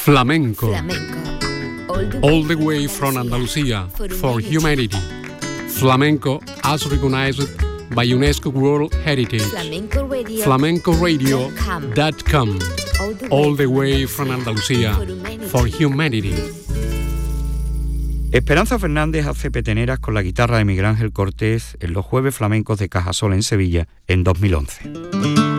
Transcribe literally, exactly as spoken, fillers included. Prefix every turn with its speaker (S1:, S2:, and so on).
S1: Flamenco.
S2: Flamenco. All the,
S1: All the way from Andalusia for humanity. Flamenco as recognized by UNESCO World Heritage.
S2: Flamenco Radio.
S1: flamenco radio dot com. All the way from Andalusia for humanity.
S3: Esperanza Fernández hace peteneras con la guitarra de Miguel Ángel Cortés en los Jueves Flamencos de Cajasol en Sevilla en dos mil once.